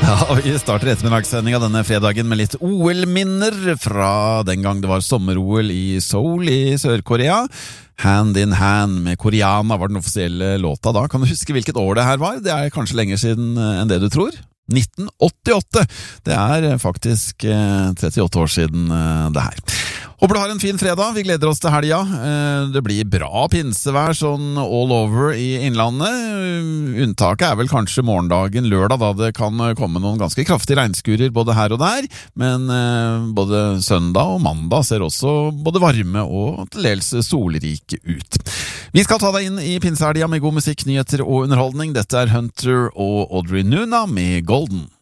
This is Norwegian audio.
Ja, vi starter ettermiddagssendingen denne fredagen med litt OL-minner fra den gang det var sommer-OL i Seoul i Sør-Korea. Hand in Hand med Koreana var den offisielle låta da. Kan du huske hvilket år det her var? Det er kanskje lenger siden enn det du tror. 1988. Det er faktisk 38 år siden det her. Håper du har en fin fredag. Vi gleder oss til helga. Det blir bra pinsevær sånn all over i innlandet. Unntaket er vel kanskje morgendagen lørdag, da det kan komme noen ganske kraftige regnskurer både her og der. Men både søndag og mandag ser også både varme og til dels solrike ut. Vi skal ta deg inn i pinsehelga med god musikk, nyheter og underholdning. Dette er Hunter og Audrey Nuna med Golden.